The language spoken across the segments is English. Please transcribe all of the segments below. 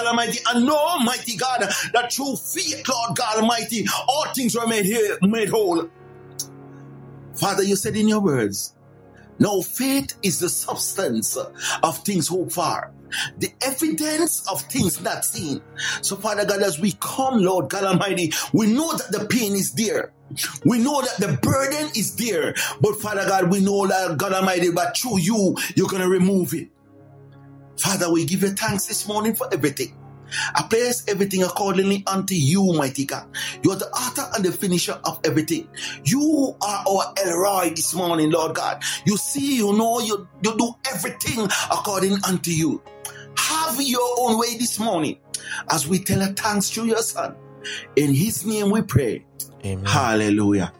Almighty, and know, mighty God, that through faith, Lord God Almighty, all things were made whole. Father, you said in your words, now faith is the substance of things hoped for, the evidence of things not seen. So Father God, as we come, Lord God Almighty, we know that the pain is there. We know that the burden is there. But Father God, we know that God Almighty, but through you, you're going to remove it. Father, we give you thanks this morning for everything. I place everything accordingly unto you, mighty God. You are the author and the finisher of everything. You are our El Roi this morning, Lord God. You see, you know, you do everything according unto you. Have your own way this morning as we tell her thanks to your Son. In his name we pray. Amen. Hallelujah.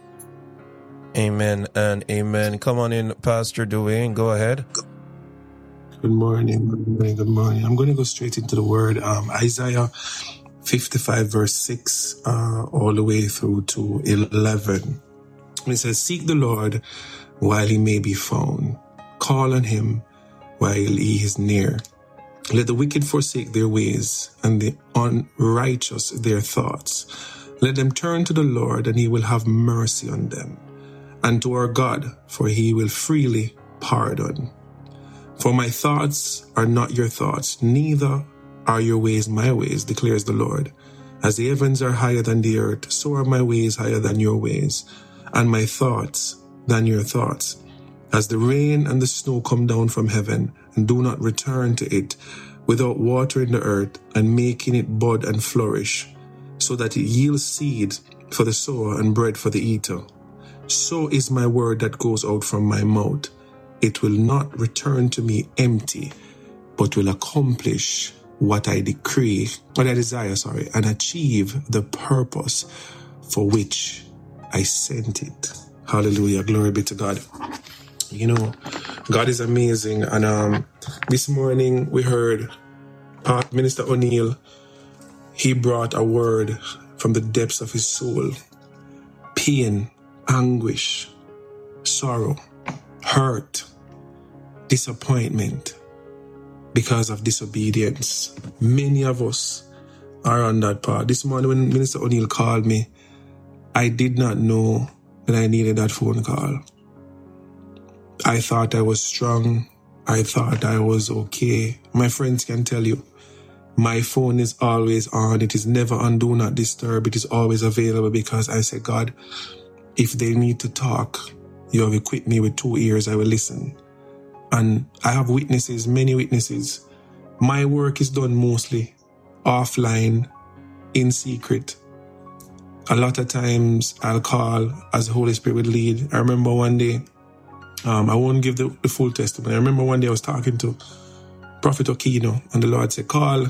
Amen and amen. Come on in, Pastor Dwayne. Go ahead. Good morning. I'm going to go straight into the word. Isaiah 55 verse 6 all the way through to 11. It says, seek the Lord while he may be found. Call on him while he is near. Let the wicked forsake their ways and the unrighteous their thoughts. Let them turn to the Lord and he will have mercy on them, and to our God, for he will freely pardon. For my thoughts are not your thoughts, neither are your ways my ways, declares the Lord. As the heavens are higher than the earth, so are my ways higher than your ways, and my thoughts than your thoughts. As the rain and the snow come down from heaven, and do not return to it, without watering the earth, and making it bud and flourish, so that it yields seed for the sower and bread for the eater. So is my word that goes out from my mouth. It will not return to me empty, but will accomplish what I desire, and achieve the purpose for which I sent it. Hallelujah. Glory be to God. You know, God is amazing. And this morning we heard Minister O'Neill. He brought a word from the depths of his soul. Pain, anguish, sorrow, hurt, disappointment because of disobedience. Many of us are on that path. This morning when Minister O'Neill called me, I did not know that I needed that phone call. I thought I was strong. I thought I was okay. My friends can tell you, my phone is always on. It is never on do not disturb. It is always available because I said, God, if they need to talk, you have equipped me with 2 ears, I will listen. And I have witnesses, many witnesses. My work is done mostly offline, in secret. A lot of times I'll call as the Holy Spirit would lead. I remember one day, I won't give the full testimony. I remember one day I was talking to Prophet Okino, and the Lord said, call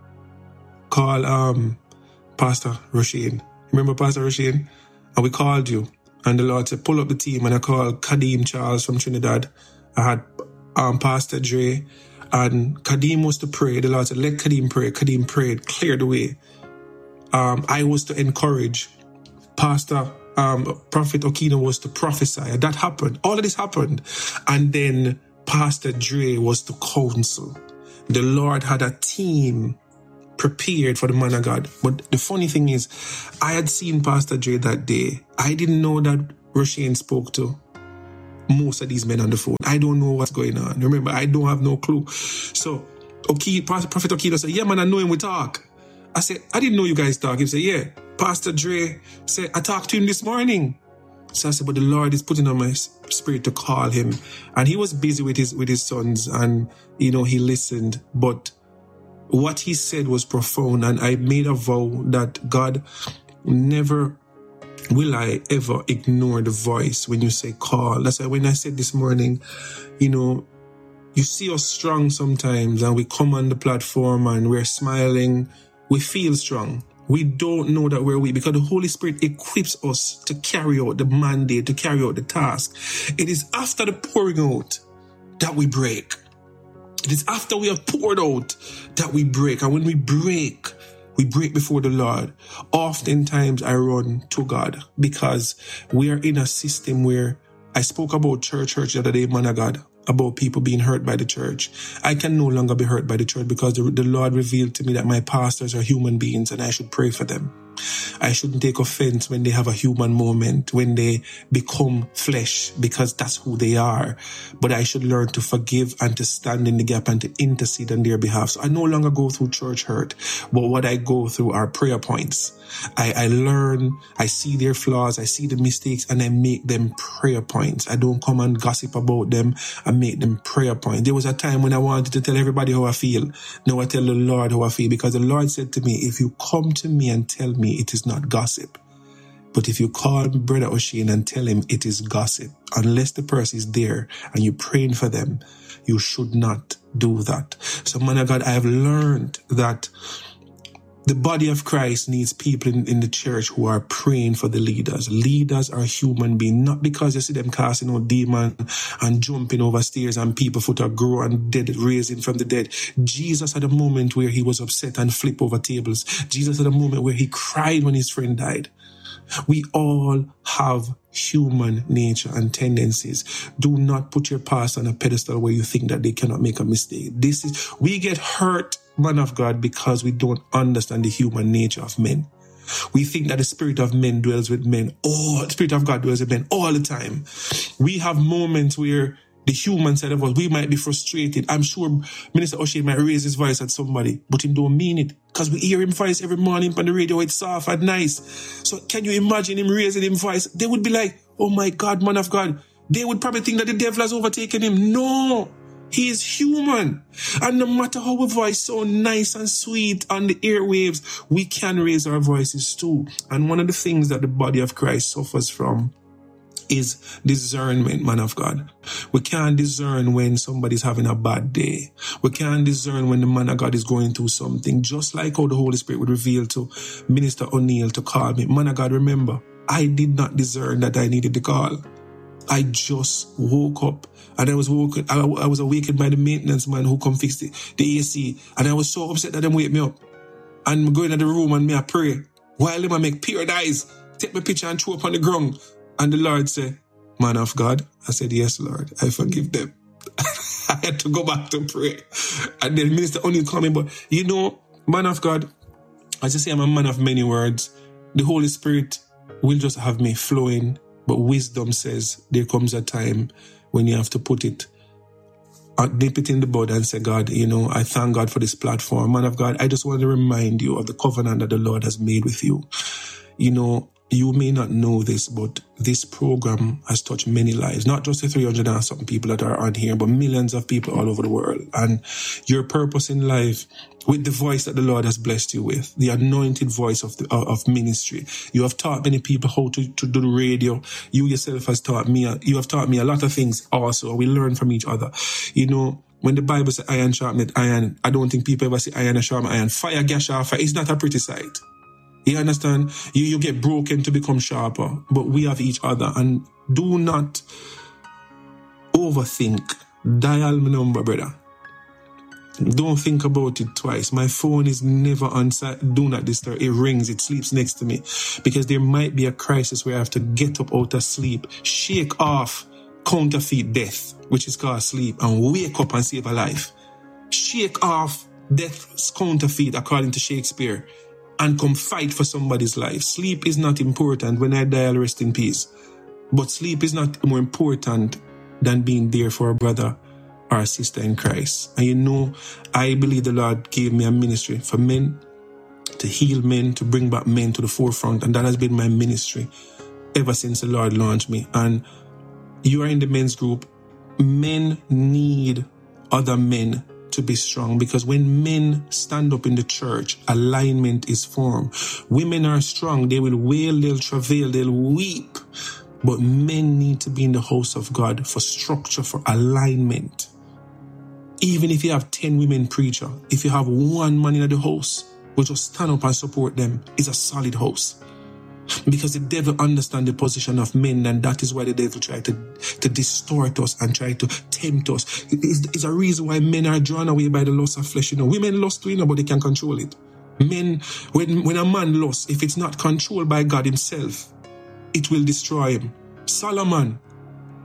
Pastor Roshane. Remember Pastor Roshane? And we called you. And the Lord said, pull up the team. And I called Kadeem Charles from Trinidad. I had Pastor Dre. And Kadeem was to pray. The Lord said, let Kadeem pray. Kadeem prayed, cleared the way. I was to encourage. Prophet Okino was to prophesy. That happened. All of this happened. And then Pastor Dre was to counsel. The Lord had a team prepared for the man of God. But the funny thing is, I had seen Pastor Dre that day. I didn't know that Roshane spoke to most of these men on the phone. I don't know what's going on. Remember, I don't have no clue. So, Prophet Okino said, yeah, man, I know him, we talk. I said, I didn't know you guys talk. He said, yeah. Pastor Dre said, I talked to him this morning. So I said, but the Lord is putting on my spirit to call him. And he was busy with his sons, and, you know, he listened. But what he said was profound, and I made a vow that God, never will I ever ignore the voice when you say call. That's why when I said this morning, you know, you see us strong sometimes, and we come on the platform and we're smiling. We feel strong. We don't know that we're weak because the Holy Spirit equips us to carry out the mandate, to carry out the task. It is after the pouring out that we break. It is after we have poured out that we break. And when we break before the Lord. Oftentimes I run to God because we are in a system where I spoke about church the other day, man of God. about people being hurt by the church. I can no longer be hurt by the church because the Lord revealed to me that my pastors are human beings and I should pray for them. I shouldn't take offense when they have a human moment, when they become flesh, because that's who they are. But I should learn to forgive and to stand in the gap and to intercede on their behalf. So I no longer go through church hurt, but what I go through are prayer points. I learn, I see their flaws, I see the mistakes, and I make them prayer points. I don't come and gossip about them. I make them prayer points. There was a time when I wanted to tell everybody how I feel. Now I tell the Lord how I feel, because the Lord said to me, if you come to me and tell me, it is not gossip. But if you call Brother O'Shane and tell him, it is gossip, unless the person is there and you're praying for them, you should not do that. So, man of God, I have learned that the body of Christ needs people in the church who are praying for the leaders. Leaders are human beings, not because you see them casting out demons and jumping over stairs and people foot are grow and dead, raising from the dead. Jesus had a moment where he was upset and flipped over tables. Jesus had a moment where he cried when his friend died. We all have human nature and tendencies. Do not put your past on a pedestal where you think that they cannot make a mistake. We get hurt, man of God, because we don't understand the human nature of men. We think that the spirit of men dwells with men. The spirit of God dwells with men all the time. We have moments where the human side of us, we might be frustrated. I'm sure Minister O'Shane might raise his voice at somebody, but he don't mean it. Because we hear him voice every morning on the radio, it's soft and nice. So can you imagine him raising his voice? They would be like, oh my God, man of God. They would probably think that the devil has overtaken him. No, he is human. And no matter how our voice so nice and sweet on the airwaves, we can raise our voices too. And one of the things that the body of Christ suffers from is discernment, man of God. We can't discern when somebody's having a bad day. We can't discern when the man of God is going through something, just like how the Holy Spirit would reveal to Minister O'Neill to call me. Man of God, remember, I did not discern that I needed the call. I just woke up and I was awakened by the maintenance man who come fix the AC, and I was so upset that them wake me up. And I'm going to the room and me I pray while them I make paradise, take my picture and throw up on the ground. And the Lord said, man of God. I said, yes, Lord, I forgive them. I had to go back to pray. And then Minister O'Neill called me, but you know, man of God, as I say, I'm a man of many words. The Holy Spirit will just have me flowing, but wisdom says there comes a time when you have to put it, dip it in the bud and say, God, you know, I thank God for this platform. Man of God, I just want to remind you of the covenant that the Lord has made with you. You know, you may not know this, but this program has touched many lives, not just the 300 and something people that are on here, but millions of people all over the world. And your purpose in life, with the voice that the Lord has blessed you with, the anointed voice of ministry. You have taught many people how to do the radio. You yourself have taught me a lot of things also. We learn from each other. You know, when the Bible says iron sharpeneth iron, I don't think people ever say iron sharpen iron. Fire gas sharper. It's not a pretty sight. You understand? You get broken to become sharper, but we have each other. And do not overthink. Dial my number, brother. Don't think about it twice. My phone is never on do not disturb. It rings, it sleeps next to me. Because there might be a crisis where I have to get up out of sleep, shake off counterfeit death, which is called sleep, and wake up and save a life. Shake off death's counterfeit, according to Shakespeare, and come fight for somebody's life. Sleep is not important. When I die, I'll rest in peace. But sleep is not more important than being there for a brother or a sister in Christ. And you know, I believe the Lord gave me a ministry for men, to heal men, to bring back men to the forefront. And that has been my ministry ever since the Lord launched me. And you are in the men's group. Men need other men to be strong, because when men stand up in the church, alignment is formed. Women are strong. They will wail, they'll travail, they'll weep. But men need to be in the house of God for structure, for alignment. Even if you have 10 women preacher, if you have one man in the house, will just stand up and support them, it's a solid house. Because the devil understands the position of men, and that is why the devil tries to distort us and try to tempt us. It's a reason why men are drawn away by the lust of flesh. You know, women lust too, you know, but they can control it. Men, when a man lusts, if it's not controlled by God himself, it will destroy him. Solomon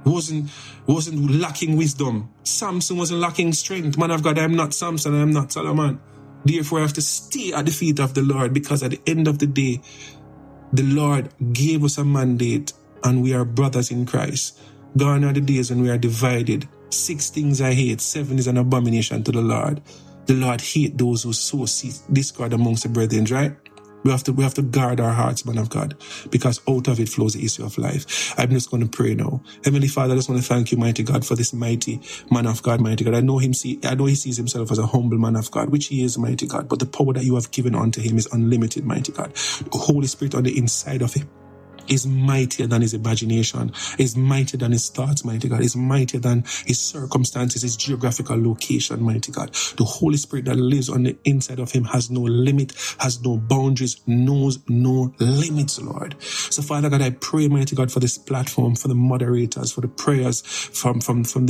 wasn't lacking wisdom. Samson wasn't lacking strength. Man of God, I am not Samson, I am not Solomon. Therefore, I have to stay at the feet of the Lord, because at the end of the day, the Lord gave us a mandate and we are brothers in Christ. Gone are the days when we are divided. 6 things I hate, 7 is an abomination to the Lord. The Lord hates those who sow discord amongst the brethren, right? We have to guard our hearts, man of God, because out of it flows the issue of life. I'm just going to pray now. Heavenly Father, I just want to thank you, mighty God, for this mighty man of God, mighty God. I know he sees himself as a humble man of God, which he is, mighty God, but the power that you have given unto him is unlimited, mighty God. The Holy Spirit on the inside of him is mightier than his imagination, is mightier than his thoughts, mighty God, is mightier than his circumstances, his geographical location, mighty God. The Holy Spirit that lives on the inside of him has no limit, has no boundaries, knows no limits, Lord. So, Father God, I pray, mighty God, for this platform, for the moderators, for the prayers, from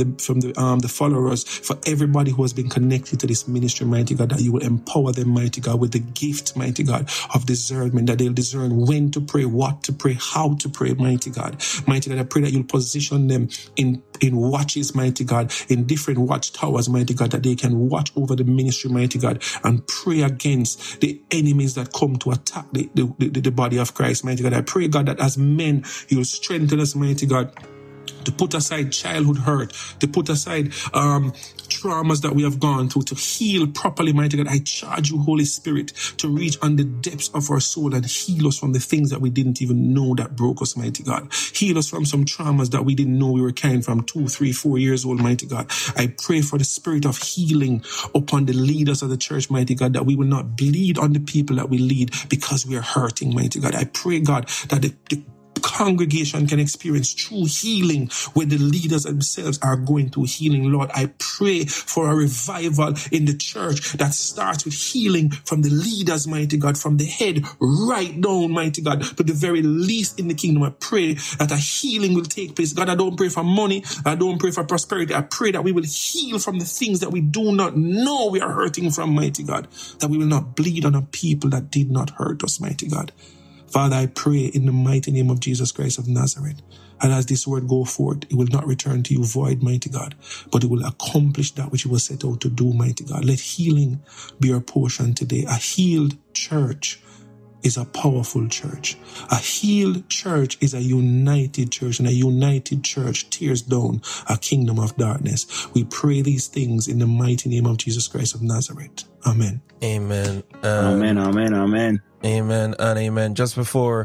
the followers, for everybody who has been connected to this ministry, mighty God, that you will empower them, mighty God, with the gift, mighty God, of discernment, that they'll discern when to pray, what to pray, how to pray, mighty God. Mighty God, I pray that you'll position them in watches, mighty God, in different watchtowers, mighty God, that they can watch over the ministry, mighty God, and pray against the enemies that come to attack the body of Christ, mighty God. I pray, God, that as men, you'll strengthen us, mighty God, to put aside childhood hurt, to put aside traumas that we have gone through, to heal properly, mighty God. I charge you, Holy Spirit, to reach on the depths of our soul and heal us from the things that we didn't even know that broke us, mighty God. Heal us from some traumas that we didn't know we were carrying from 2, 3, 4 years old, mighty God. I pray for the spirit of healing upon the leaders of the church, mighty God, that we will not bleed on the people that we lead because we are hurting, mighty God. I pray, God, that the congregation can experience true healing when the leaders themselves are going through healing. Lord, I pray for a revival in the church that starts with healing from the leaders, mighty God, from the head right down, mighty God, to the very least in the kingdom. I pray that a healing will take place. God, I don't pray for money. I don't pray for prosperity. I pray that we will heal from the things that we do not know we are hurting from, mighty God, that we will not bleed on a people that did not hurt us, mighty God. Father, I pray in the mighty name of Jesus Christ of Nazareth, and as this word go forth, it will not return to you void, mighty God, but it will accomplish that which it was set out to do, mighty God. Let healing be our portion today. A healed church is a powerful church. A healed church is a united church, and a united church tears down a kingdom of darkness. We pray these things in the mighty name of Jesus Christ of Nazareth. Amen. Amen. Amen. Amen. Amen. Amen and amen. Just before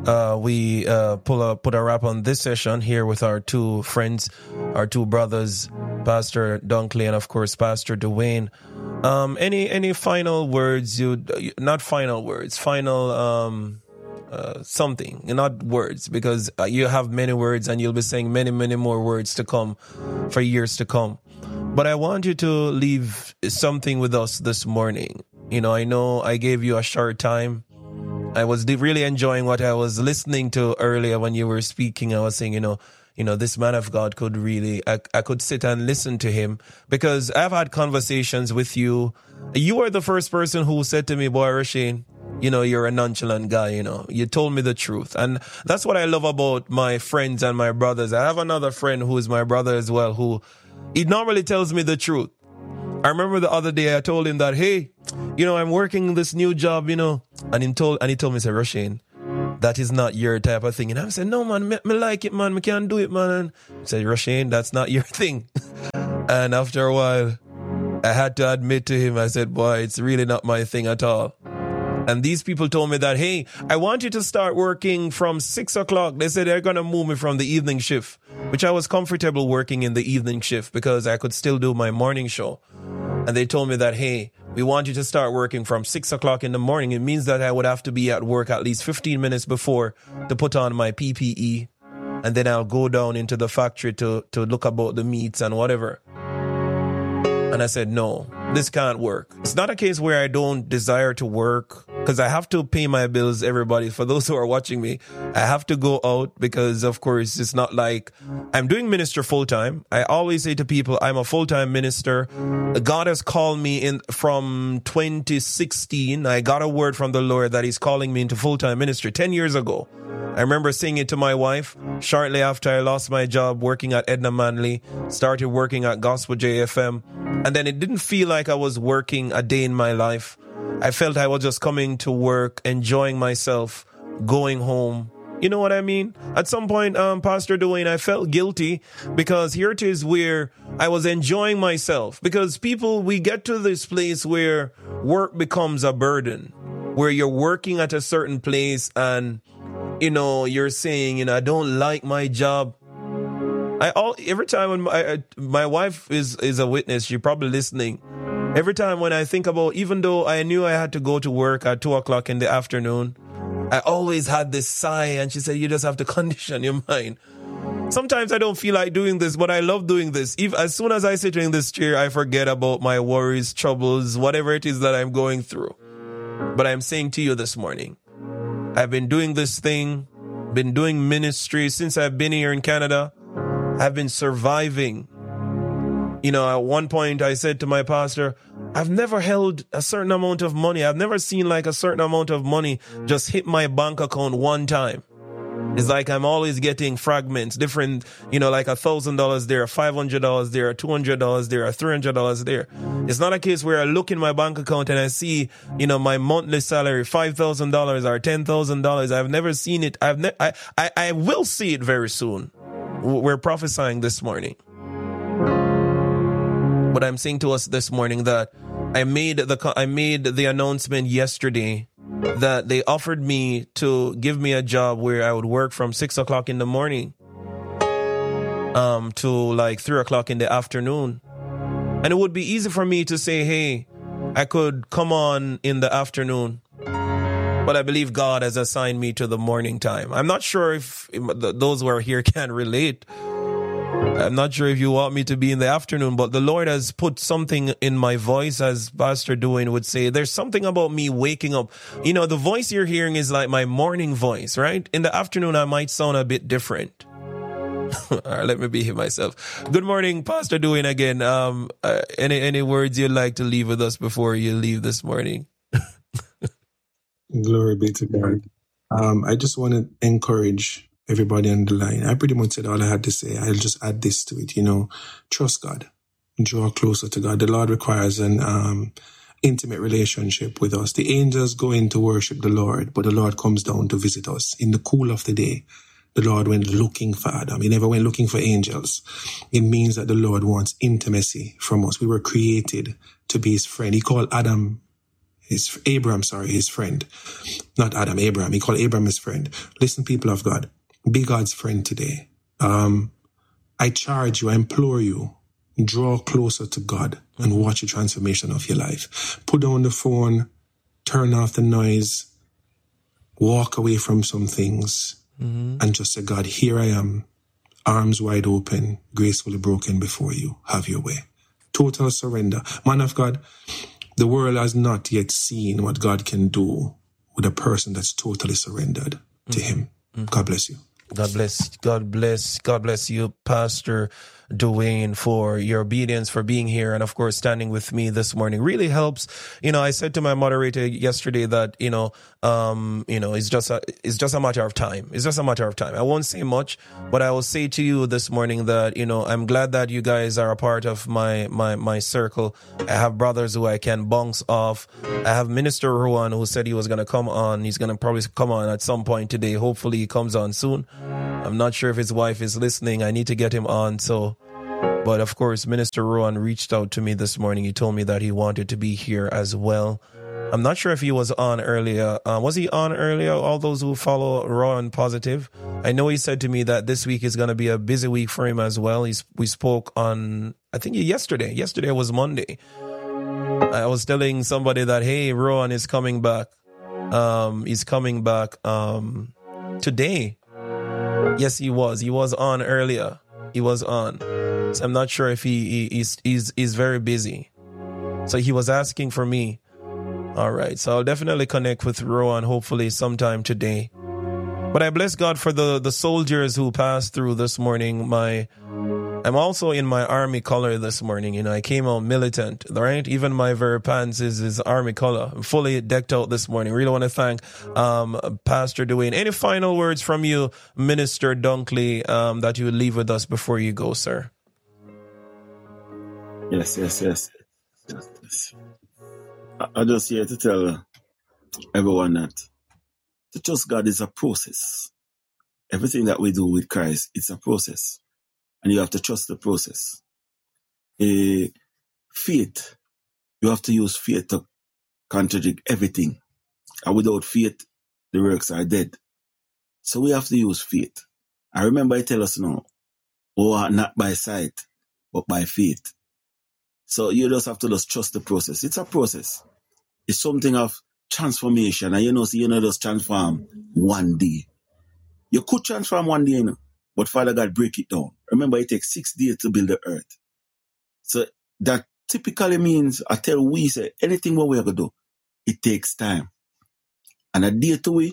we put a wrap on this session here with our two friends, our two brothers, Pastor Dunkley and of course Pastor Dwayne, any final words? Not final words, final something, not words, because you have many words and you'll be saying many more words to come for years to come. But I want you to leave something with us this morning. You know I gave you a short time. I was really enjoying what I was listening to earlier when you were speaking. I was saying, you know, this man of God could really, I could sit and listen to him, because I've had conversations with you. You were the first person who said to me, boy, Rasheen, you know, you're a nonchalant guy, you know, you told me the truth. And that's what I love about my friends and my brothers. I have another friend who is my brother as well, who he normally tells me the truth. I remember the other day I told him that, hey, you know, I'm working this new job, you know, and he told me, say, Rasheen, that is not your type of thing. And I said, no, man, me like it, man, me can't do it, man. And he said, Rasheen, that's not your thing. And after a while, I had to admit to him, I said, boy, it's really not my thing at all. And these people told me that, hey, I want you to start working from 6 o'clock. They said they're going to move me from the evening shift, which I was comfortable working in the evening shift because I could still do my morning show. And they told me that, hey, we want you to start working from 6 o'clock in the morning. It means that I would have to be at work at least 15 minutes before to put on my PPE. And then I'll go down into the factory to look about the meats and whatever. And I said, no, this can't work. It's not a case where I don't desire to work, because I have to pay my bills, everybody. For those who are watching me, I have to go out because, of course, it's not like I'm doing minister full-time. I always say to people, I'm a full-time minister. God has called me in from 2016. I got a word from the Lord that he's calling me into full-time ministry 10 years ago. I remember saying it to my wife shortly after I lost my job working at Edna Manley, started working at Gospel JFM, and then it didn't feel like I was working a day in my life. I felt I was just coming to work, enjoying myself, going home. You know what I mean? At some point, Pastor Dwayne, I felt guilty because here it is where I was enjoying myself. Because people, we get to this place where work becomes a burden, where you're working at a certain place and, you know, you're saying, I don't like my job. Every time when my wife is a witness, she's probably listening. Every time when I think about, even though I knew I had to go to work at 2:00 in the afternoon, I always had this sigh, and she said, you just have to condition your mind. Sometimes I don't feel like doing this, but I love doing this. As soon as I sit in this chair, I forget about my worries, troubles, whatever it is that I'm going through. But I'm saying to you this morning, I've been doing this thing, been doing ministry since I've been here in Canada. I've been surviving. At one point I said to my pastor, I've never held a certain amount of money. I've never seen like a certain amount of money just hit my bank account one time. It's like I'm always getting fragments, different, like $1,000 there, $500 there, $200 there, $300 there. It's not a case where I look in my bank account and I see, my monthly salary, $5,000 or $10,000. I've never seen it. I will see it very soon. We're prophesying this morning. But I'm saying to us this morning that I made the announcement yesterday that they offered me to give me a job where I would work from 6:00 in the morning to like 3:00 in the afternoon. And it would be easy for me to say, hey, I could come on in the afternoon. But I believe God has assigned me to the morning time. I'm not sure if those who are here can relate. I'm not sure if you want me to be in the afternoon, but the Lord has put something in my voice, as Pastor Dwayne would say. There's something about me waking up. The voice you're hearing is like my morning voice, right? In the afternoon, I might sound a bit different. All right, let me behave myself. Good morning, Pastor Dwayne again. Any words you'd like to leave with us before you leave this morning? Glory be to God. I just want to encourage everybody on the line. I pretty much said all I had to say. I'll just add this to it. Trust God. Draw closer to God. The Lord requires an intimate relationship with us. The angels go in to worship the Lord, but the Lord comes down to visit us. In the cool of the day, the Lord went looking for Adam. He never went looking for angels. It means that the Lord wants intimacy from us. We were created to be his friend. He called Abraham, his friend. Not Adam, Abraham. He called Abraham his friend. Listen, people of God, be God's friend today. I charge you, I implore you, draw closer to God and watch the transformation of your life. Put down the phone, turn off the noise, walk away from some things, and just say, God, here I am, arms wide open, gracefully broken before you. Have your way. Total surrender. Man of God, the world has not yet seen what God can do with a person that's totally surrendered to him. God bless you. God bless you, Pastor Dwayne, for your obedience, for being here, and of course standing with me this morning. Really helps. I said to my moderator yesterday that it's just a matter of time. It's just a matter of time. I won't say much, but I will say to you this morning that I'm glad that you guys are a part of my circle. I have brothers who I can bounce off. I have Minister Rowan, who said he was going to come on. He's going to probably come on at some point today. Hopefully he comes on soon. I'm not sure if his wife is listening. I need to get him on. But of course, Minister Rowan reached out to me this morning. He told me that he wanted to be here as well. I'm not sure if he was on earlier. Was he on earlier? All those who follow Rowan Positive. I know he said to me that this week is going to be a busy week for him as well. We spoke on, I think yesterday. Yesterday was Monday. I was telling somebody that, hey, Rowan is coming back. He's coming back today. Yes, he was. He was on earlier. He was on. So I'm not sure if he's very busy. So he was asking for me. All right. So I'll definitely connect with Rowan hopefully sometime today. But I bless God for the soldiers who passed through this morning. I'm also in my army color this morning. You know, I came out militant, right? Even my very pants is army color. I'm fully decked out this morning. Really want to thank Pastor Dwayne. Any final words from you, Minister Dunkley, that you would leave with us before you go, sir? Yes. I just here to tell everyone that to trust God is a process. Everything that we do with Christ, it's a process. And you have to trust the process. Faith, you have to use faith to contradict everything. And without faith, the works are dead. So we have to use faith. I remember I tell us now, not by sight, but by faith. So you just have to just trust the process. It's a process. It's something of transformation. And you know just transform one day. You could transform one day, but Father God break it down. Remember, it takes 6 days to build the earth. So that typically means, I tell we say, anything what we are going to do, it takes time. And a day to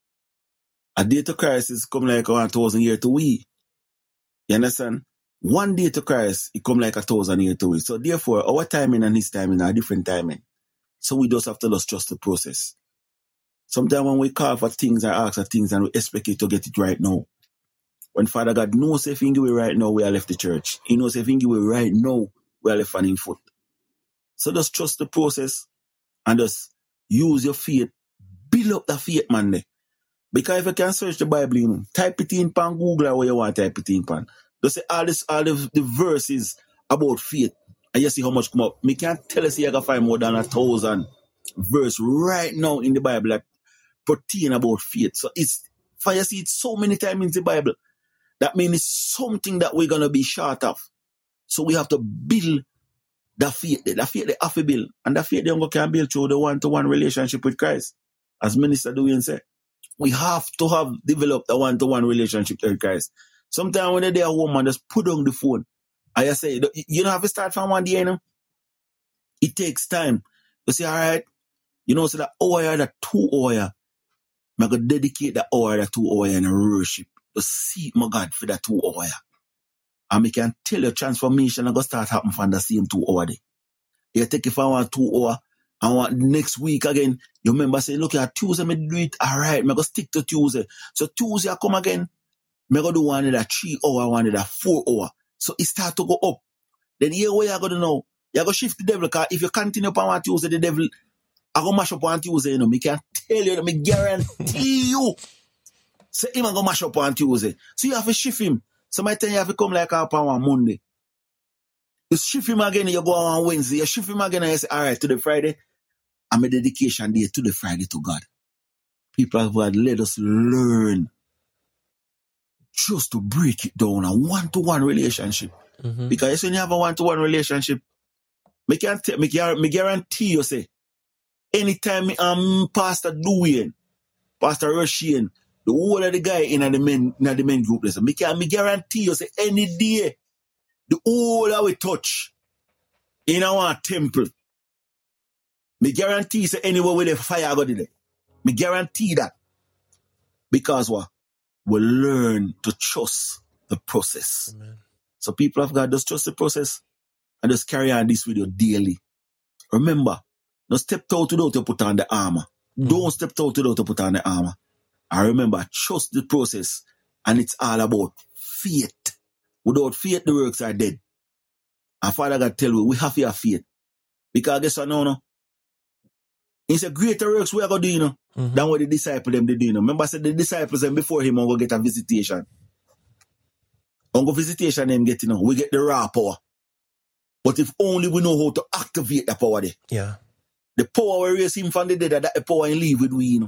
Christ is come like 1,000 years to we. You understand? One day to Christ, it come like 1,000 years to we. So therefore, our timing and his timing are different timing. So we just have to just trust the process. Sometimes when we call for things and ask for things and we expect it to get it right now. When Father God knows if he give it right now, we are left the church. He knows if he give it right now, we are left on his foot. So just trust the process and just use your faith. Build up the faith, man. Because if you can search the Bible, type it in pan Google or where you want to type it in pan. Just say all the verses about faith. And you see how much come up. Me can't tell us you can find more than 1,000 verse right now in the Bible that pertain about faith. So it's so many times in the Bible. That means it's something that we're going to be short of. So we have to build the faith. The faith they have to build. And the faith they can build through the one-to-one relationship with Christ. As Minister Dwayne said, we have to have developed a one-to-one relationship with Christ. Sometimes when they're home and just put on the phone, I say, you don't have to start from one day, It takes time. You say, all right, so the hour, the 2 hour, I'm going to dedicate the hour, the 2 hour in a worship. To seek my God for that 2 hour. And I can tell you transformation is going to start happening from the same 2 hour day. You take if I want 2 hour, I want next week again. You remember say, look at Tuesday, I do it. All right, I'm going to stick to Tuesday. So Tuesday I come again, I'm going to do one of that 3 hour, one of that 4 hour. So it start to go up. Then here where you're going to know, you're going to shift the devil. Because if you continue upon one Tuesday, the devil, I'm going to mash up on Tuesday. I can tell you, I guarantee you. So him go mash up on Tuesday. So you have to shift him. Sometimes you have to come like up on Monday. You shift him again, you go on Wednesday. You shift him again and you say, all right, to the Friday, I'm a dedication day to the Friday to God. People have God, let us learn just to break it down, a one-to-one relationship. Mm-hmm. Because when you have a one-to-one relationship, me guarantee you, say, anytime Pastor Dwayne, Pastor Russian, the whole of the guy in the men group, listen, me guarantee you, say, any day, the whole that we touch in our temple, me guarantee, say, anywhere where the fire go there, me guarantee that. Because what? We learn to trust the process. Amen. So people of God, just trust the process and just carry on this video daily. Remember, don't step out without you put on the armor. Don't step out without you put on the armor. And remember, trust the process. And it's all about faith. Without faith, the works are dead. And Father God tell you, we have to have faith. Because guess what, no. It's a greater works we are going to do, than what the disciples them did, Remember, I said the disciples them before him are going to get a visitation. On go visitation them get, we get the raw power. But if only we know how to activate the power there. Yeah. The power we raise him from the dead, that the power and leave with we,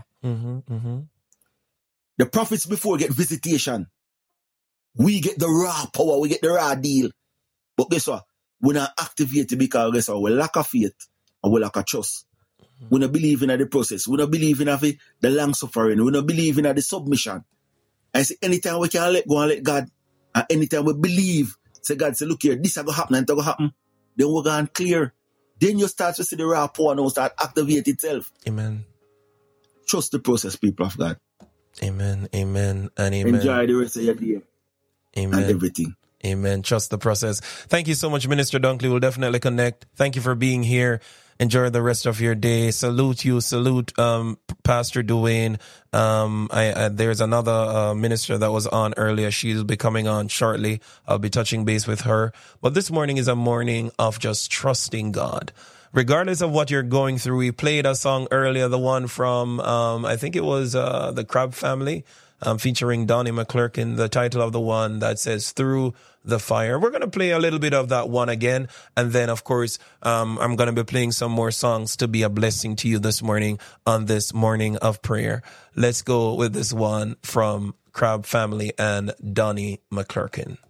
The prophets before get visitation. We get the raw power, we get the raw deal. But guess what? We not activate it because guess what? We lack of faith and we lack of trust. We don't believe in the process. We don't believe in the long suffering. We don't believe in the submission. I say anytime we can let go and let God, and anytime we believe, say God, say look here, this is going to happen and it's going to happen, then we're going to clear. then you start to see the rapport and start activate itself. Amen. Trust the process, people of God. Amen. Amen. And amen. Enjoy the rest of your day. Amen. And everything. Amen. Trust the process. Thank you so much, Minister Dunkley. We'll definitely connect. Thank you for being here. Enjoy the rest of your day. Salute you. Salute Pastor Dwayne. There's another minister that was on earlier. She'll be coming on shortly. I'll be touching base with her. But this morning is a morning of just trusting God. Regardless of what you're going through, we played a song earlier, the one from, I think it was the Crab Family, featuring Donnie McClurkin, the title of the one that says Through the Fire. We're going to play a little bit of that one again. And then, of course, I'm going to be playing some more songs to be a blessing to you this morning on this morning of prayer. Let's go with this one from Crab Family and Donnie McClurkin.